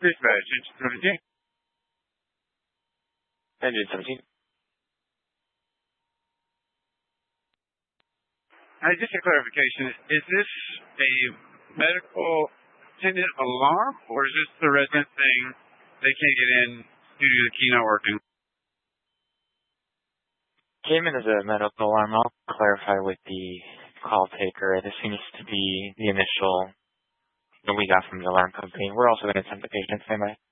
Dispatch, engine 17. Engine 17. Just a clarification, is this a medical attendant alarm, or is this the resident saying they can't get in due to the key not working? Came in as a medical alarm. I'll clarify with the call taker. This seems to be the initial that we got from the alarm company. We're also going to send the patient same way.